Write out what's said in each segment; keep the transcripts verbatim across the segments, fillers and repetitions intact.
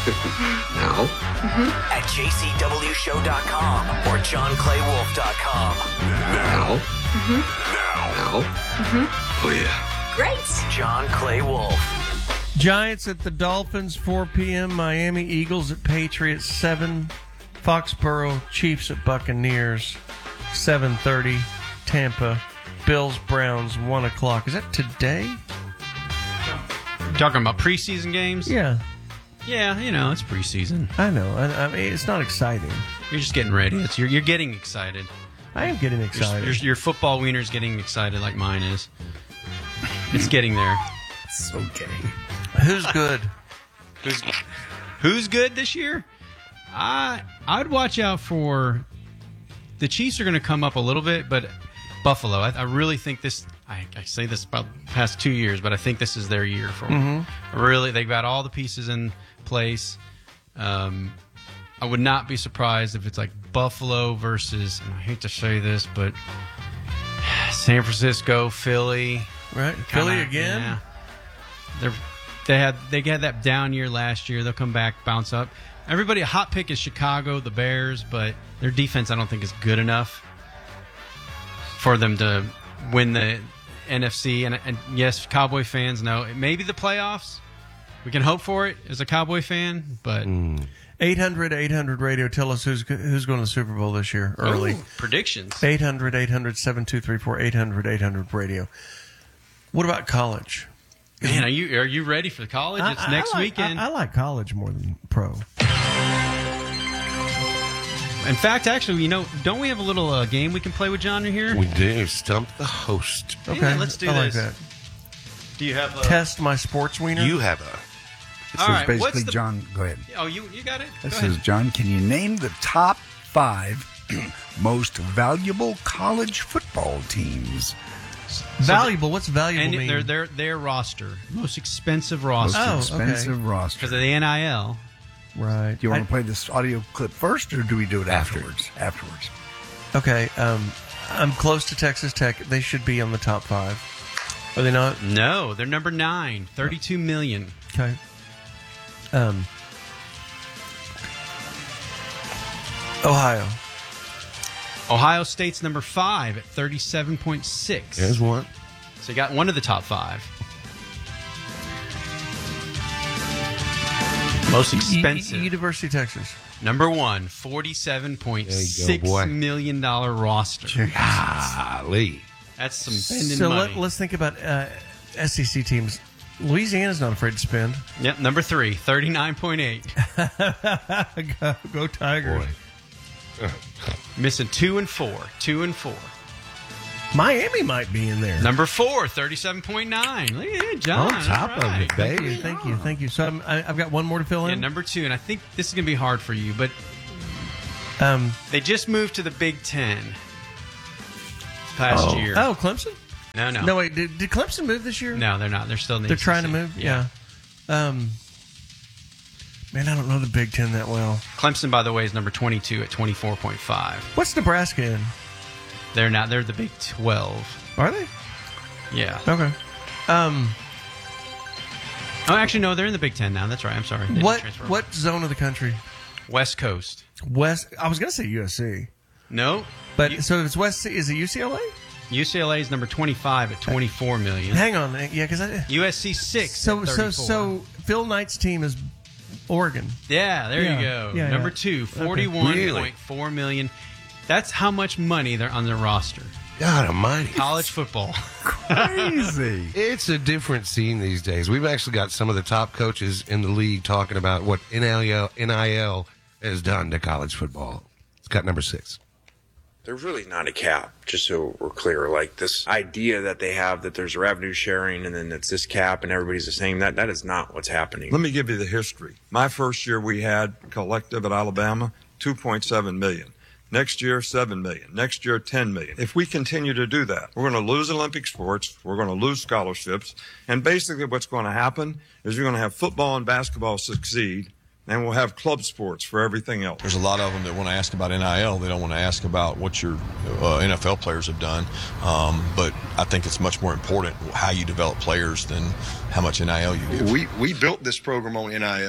Now. Mm-hmm. At j c w show dot com or john clay wolf dot com. Now. Mm-hmm. Now. Mm-hmm. Oh, yeah. Great. John Clay Wolf. Giants at the Dolphins, four p.m. Miami Eagles at Patriots, seven. Foxborough Chiefs at Buccaneers, seven thirty. Tampa Bills Browns, one o'clock. Is that today? Talking about preseason games? Yeah. Yeah, you know, it's preseason. I know. I, I mean, it's not exciting. You're just getting ready. It's, you're, you're getting excited. I am getting excited. Your, your, your football wiener's getting excited like mine is. It's getting there. So gay. Who's good? Who's Who's good this year? I I'd watch out for the Chiefs are going to come up a little bit, but Buffalo. I, I really think this. I, I say this about the past two years, but I think this is their year for them. Mm-hmm. Really, they've got all the pieces in place. Um, I would not be surprised if it's like Buffalo versus, and I hate to say this, but San Francisco, Philly. Right, Kinda, Philly again. Yeah. They're they had they had that down year last year. They'll come back, bounce up. Everybody, a hot pick is Chicago, the Bears, but their defense I don't think is good enough for them to win the N F C. And, and yes, Cowboy fans know maybe the playoffs. We can hope for it as a Cowboy fan, but eight hundred eight hundred radio. Tell us who's who's going to the Super Bowl this year. Early Ooh, predictions. eight hundred eight hundred seven two three four eight hundred eight hundred radio. What about college? Man, are you are you ready for college? It's I, next I like, weekend. I, I like college more than pro. In fact, actually, you know, don't we have a little uh, game we can play with John here? We do. Stump the host. Okay, Yeah, let's do I this. like that. Do you have a... Test my sports wiener? You have a... This All is right, what's basically, the- John, go ahead. Oh, you you got it? This Go ahead. is, John, can you name the top five most valuable college football teams? Valuable? What's valuable and mean? their their their roster, most expensive roster, Most Oh, okay. expensive roster. because of the N I L. Right. Do you want I- to play this audio clip first, or do we do it afterwards? Afterwards. Okay. Um, I'm close to Texas Tech. They should be on the top five. Are they not? No, they're number nine, thirty-two million. Okay. Um, Ohio. Ohio State's number five at thirty-seven point six. There's one. So you got one of the top five. Most expensive. U- University of Texas. Number one, forty-seven point There you six go, boy. million dollar roster. Golly. That's some spending So money. let, let's think about uh, S E C teams. Louisiana's not afraid to spend. Yep, number three, thirty-nine point eight. go, go Tigers. Boy. Missing two and four. Two and four. Miami might be in there. Number four, thirty-seven point nine. Look at it, John. On top All right. of it, Thank you, baby. thank you, thank you. So I'm, I, I've got one more to fill Yeah, in. number two, and I think this is going to be hard for you, but Um, they just moved to the Big Ten past Oh. year. oh, Clemson? No, no. No, wait. Did, did Clemson move this year? No, they're not. They're still in the They're A C C. trying to move? Yeah. Um, man, I don't know the Big Ten that well. Clemson, by the way, is number twenty-two at twenty-four point five. What's Nebraska in? They're not. They're the Big twelve. Are they? Yeah. Okay. Um, Oh, actually, no. They're in the Big Ten now. That's right. I'm sorry. They didn't what transfer. what zone of the country? West Coast. West. I was going to say U S C. No. But U- so if it's West, is it U C L A? U C L A is number twenty-five at twenty-four million. Hang on. Yeah, because I. U S C six. So, at so, thirty-four. so Phil Knight's team is Oregon. Yeah, there Yeah, you go. yeah, Number yeah. two, Okay. forty-one point four million. That's how much money they're on their roster. God almighty. College football. Crazy. It's a different scene these days. We've actually got some of the top coaches in the league talking about what N I L, N I L has done to college football. It's got number six. There's really not a cap, just so we're clear. Like this idea that they have that there's revenue sharing and then it's this cap and everybody's the same, that, that is not what's happening. Let me give you the history. My first year we had collective at Alabama, two point seven million. Next year, seven million. Next year, ten million. If we continue to do that, we're going to lose Olympic sports. We're going to lose scholarships. And basically what's going to happen is you're going to have football and basketball succeed, and we'll have club sports for everything else. There's a lot of them that want to ask about N I L. They don't want to ask about what your uh, N F L players have done. Um, but I think it's much more important how you develop players than how much N I L you give. We we built this program on N I L.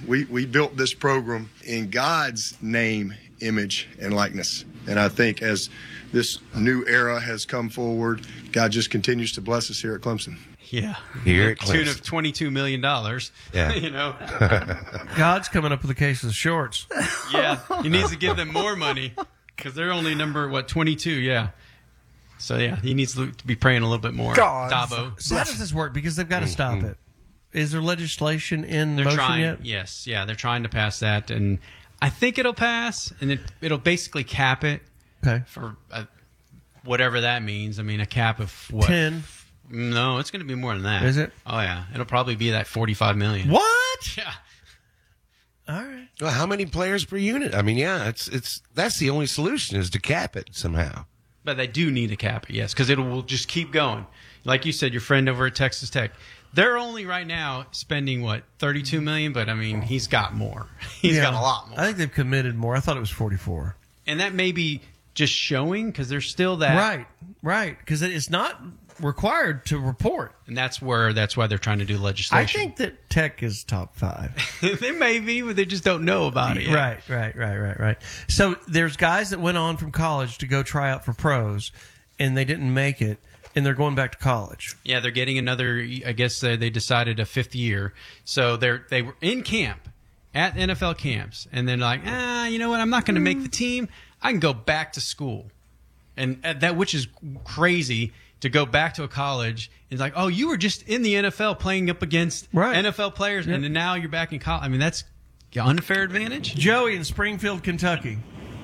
we, we built this program in God's name, image, and likeness. And I think as this new era has come forward, God just continues to bless us here at Clemson. Yeah. Here at Tune Clemson. of twenty-two million dollars. Yeah. You know? God's coming up with a case of the shorts. Yeah. He needs to give them more money because they're only number, what, twenty-two? Yeah. So, yeah, he needs to be praying a little bit more. God. Dabo. So how does this work? Because they've got to stop it. Is there legislation in They're motion trying, yet? yes, yeah, they're trying to pass that, and I think it'll pass, and it, it'll basically cap it Okay. for uh, whatever that means. I mean, a cap of what? Ten. No, it's going to be more than that. Is it? Oh yeah, it'll probably be that forty-five million. What? Yeah. All right. Well, how many players per unit? I mean, yeah, it's it's that's the only solution is to cap it somehow. But they do need to cap it, yes, because it will just keep going. Like you said, your friend over at Texas Tech, they're only right now spending what thirty-two million, but I mean, he's got more. He's Yeah. got a lot more, I think they've committed more. I thought it was forty-four. and that may be just showing because there's still that Right. Right. Because it's not required to report. and that's where that's why they're trying to do I legislation. think that Tech is top five. they may be, but they just don't know about it. yet. Right, right, right, right, right. So there's guys that went on from college to go try out for pros, and they didn't make it, and they're going back to college. Yeah, they're getting another. I guess uh, they decided a fifth year, so they're they were in camp at N F L camps, and then like, ah, you know what? I'm not going to make the team. I can go back to school, and uh, that which is crazy to go back to a college. It's like, oh, you were just in the N F L playing up against Right. N F L players, Yep. and then now you're back in college. I mean, that's an unfair advantage. Joey in Springfield, Kentucky.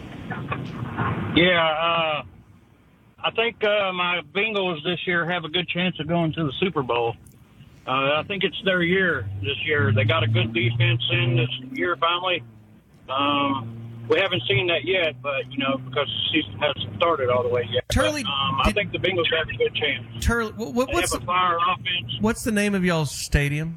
Yeah, uh, I think uh, my Bengals this year have a good chance of going to the Super Bowl. Uh, I think it's their year this year. They got a good defense in this year finally. Um, we haven't seen that yet, but, you know, because the season hasn't started all the way yet. Turley, But, um, I did- think the Bengals have a good chance. Turley, what, what, They what's have the, a fire offense. what's the name of y'all's stadium?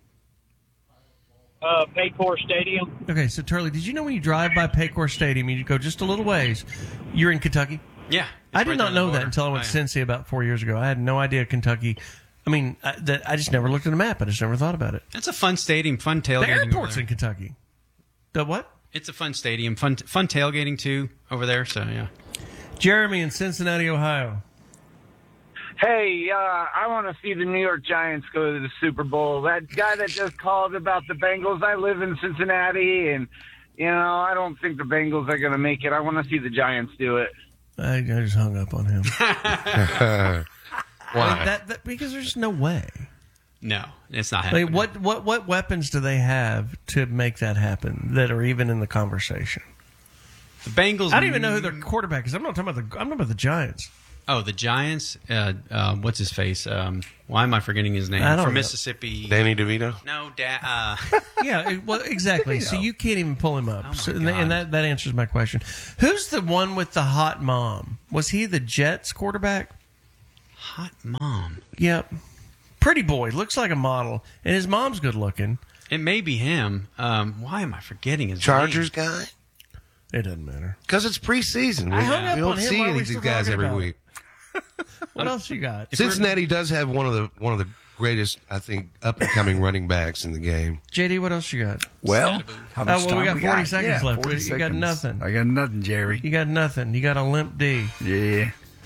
Uh, Paycor Stadium. Okay, so Turley, did you know when you drive by Paycor Stadium, you go just a little ways, you're in Kentucky? Yeah, I it's did right not down the know that border. until I went Oh, to yeah. Cincy about four years ago. I had no idea Kentucky. I mean, I, that, I just never looked at a map. I just never thought about it. That's a fun stadium, fun tailgating. The over airport's there. in Kentucky. The what? It's a fun stadium, fun fun tailgating too over there. So yeah. Jeremy in Cincinnati, Ohio. Hey, uh, I want to see the New York Giants go to the Super Bowl. That guy that just called about the Bengals, I live in Cincinnati, and, you know, I don't think the Bengals are going to make it. I want to see the Giants do it. I, I just hung up on him. Why? Like that, that, because there's no way. No, it's not I happening. mean, what, what, what weapons do they have to make that happen that are even in the conversation? The Bengals. I don't even know who their quarterback is. I'm not talking about the. I'm talking about the Giants. Oh, the Giants. Uh, uh, what's his face? Um, why am I forgetting his name? I don't From know. Mississippi. Danny DeVito? No, da- uh, Yeah, it- well, exactly. So you can't even pull him up. Oh, my so, and, God. and that, that answers my question. Who's the one with the hot mom? Was he the Jets quarterback? hot mom. Yep. Pretty boy. Looks like a model. And his mom's good looking. It may be him. Um, why am I forgetting his Chargers name? guy? It doesn't matter. Because it's preseason. We, I hung up we don't on him. see Why are any we of these still guys talking every about week. What else you got? Cincinnati does have one of the one of the greatest, I think, up and coming running backs in the game. J D, what else you got? Well, how Oh, much well, we time got forty seconds Yeah, left. forty You got seconds. nothing. I got nothing, Jerry. You got nothing. You got a limp D. Yeah.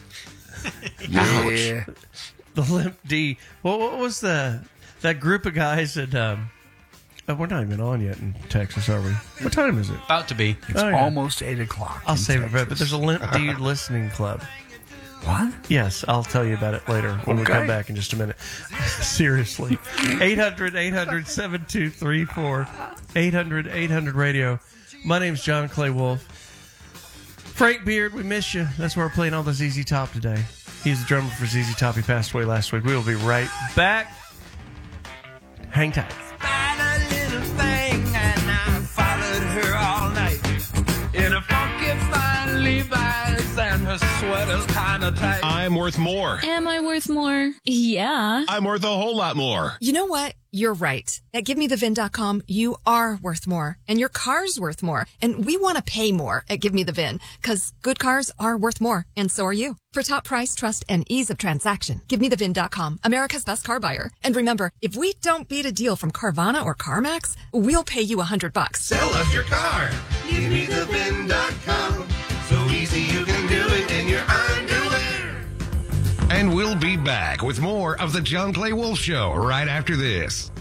Yeah. The limp D. What, what was the that group of guys that? Um, oh, we're not even on yet in Texas, are we? What time is it? About to be. It's Oh, yeah. almost eight o'clock. I'll in save it, for it, but Texas. there's a limp D listening club. What? Yes, I'll tell you about it later when we Okay. come back in just a minute. Seriously. eight hundred, eight hundred, seven two three four. eight hundred, eight hundred radio. My name's John Clay Wolf. Frank Beard, we miss you. That's why we're playing all the Z Z Top today. He's the drummer for Z Z Top. He passed away last week. We will be right back. Hang tight. a little thing and I followed her all night in a funky fine Levi's and her sweat. sweater's kind of tight. I'm worth more. Am I worth more? Yeah. I'm worth a whole lot more. You know what? You're right. At Give Me The Vin dot com, you are worth more, and your car's worth more. And we want to pay more at Give Me The Vin, because good cars are worth more, and so are you. For top price, trust, and ease of transaction, Give Me The Vin dot com, America's best car buyer. And remember, if we don't beat a deal from Carvana or CarMax, we'll pay you a hundred bucks. Sell us your car. Give Me The Vin dot com. So easy you can do it in your underwear. And we'll be back with more of the John Clay Wolf Show right after this.